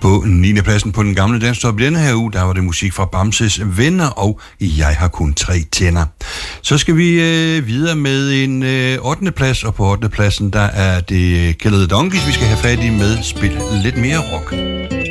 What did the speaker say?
På 9. pladsen på den gamle danstop denne her uge, der var det musik fra Bamses Venner og Jeg har kun 3 tænder. Så skal vi videre med en 8. plads, og på 8. pladsen, der er det Kældet Donkeys, vi skal have fat i med Spil lidt mere rock.